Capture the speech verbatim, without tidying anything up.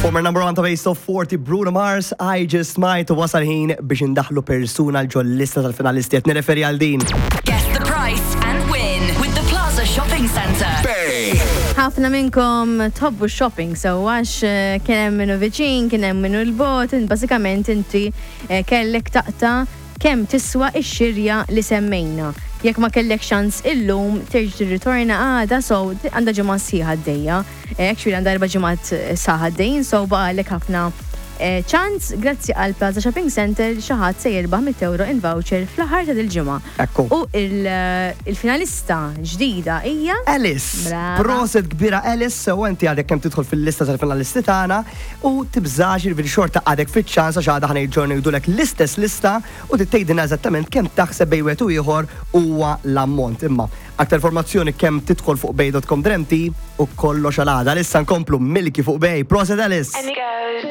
Former number one ta' Best of forty Bruno Mars, I Just Might, wasal ħin biex indaħlu persuna l-ġol-lista tal-finalisti qed nirreferi għal din. Guess the price and win with the Plaza Shopping Centre. Ħafna minnkom tħobbu shopping, so għax kien hemm minnu viċin, kien hemm minnu l-bot, basikament inti kellek taqta' kemm tiswa x-xirja li semmejna. Jekk ma kellek xans illum terġi tirritorna għada, so għandha ġimgħa sieħa għaddejja. Actually għandha erba' ġimgħat saħa għaddejjin, so baqalek ħafna ċans grazzi għal Plaza Shopping Center xi ħadd se jirbaħ mit euro in voucher fl-aħħar ta' dil-ġimgħa. Ekku. U il-finalista ġdida hija Alice. Proset kbira Alice, so inti għadek kemm tidħol fil-lista tal-finalisti tagħna u tibżax il-veri xorta għadek fiċ-ċans għax għadha ħanejġorni jgħidulek l-istess lista u tgħidilna eżattament kemm taħseb bejn wieħed u ieħor huwa l-ammont. Imma aktar informazzjoni kemm tidħol fuq bej dot com dremti u kollox għal għada. Issa nkomplu Milky fuq bej. Proset Alice.